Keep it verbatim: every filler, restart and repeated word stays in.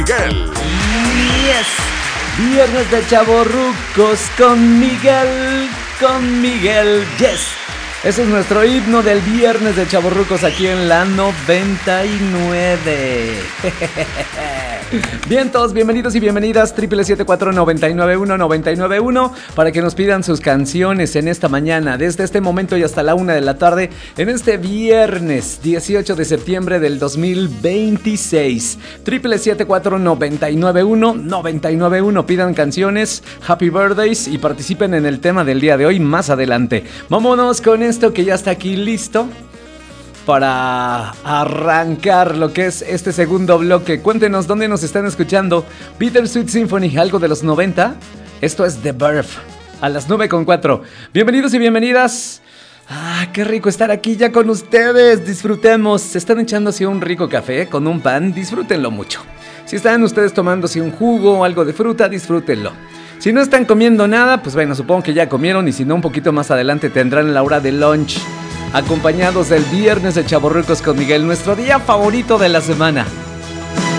Miguel. Yes. Viernes de chavorrucos con Miguel, con Miguel, yes. Ese es nuestro himno del viernes de chavorrucos aquí en la noventa y nueve. Bien, todos bienvenidos y bienvenidas. Triple siete cuatro noventa y nueve uno noventa y nueve uno para que nos pidan sus canciones en esta mañana, desde este momento y hasta la una de la tarde, en este viernes dieciocho de septiembre del dos mil veintiséis. Triple siete cuatro noventa y nueve uno noventa y nueve uno. Pidan canciones, happy birthdays y participen en el tema del día de hoy más adelante. Vámonos con esto que ya está aquí listo para arrancar lo que es este segundo bloque. Cuéntenos dónde nos están escuchando. Bittersweet Symphony, algo de los noventa. Esto es The Verve, a las nueve con cuatro. Bienvenidos y bienvenidas. Ah, qué rico estar aquí ya con ustedes. Disfrutemos. Se están echando así un rico café con un pan. Disfrútenlo mucho. Si están ustedes tomándose un jugo o algo de fruta, disfrútenlo. Si no están comiendo nada, pues bueno, supongo que ya comieron. Y si no, un poquito más adelante tendrán la hora de lunch, acompañados del viernes de Chavorrucos con Miguel, nuestro día favorito de la semana.